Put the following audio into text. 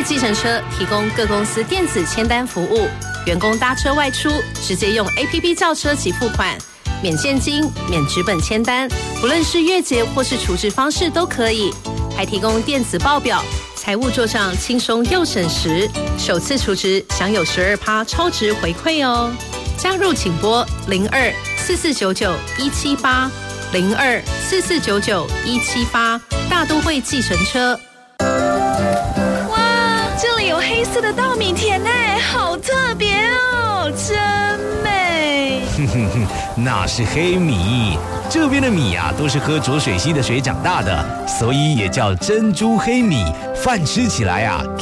计程车提供各公司电子签单服务，员工搭车外出直接用 APP 叫车及付款，免现金、免纸本签单，不论是月结或是储值方式都可以，还提供电子报表，财务做账轻松又省时，首次储值享有12%超值回馈哦。加入请拨02-4499-178，02-4499-178，大都会计程车。 哇，这里有黑色的稻米田呢，好特别哦，真美。 那是黑米，这边的米啊都是喝浊水溪的水长大的，所以也叫珍珠黑米，饭吃起来啊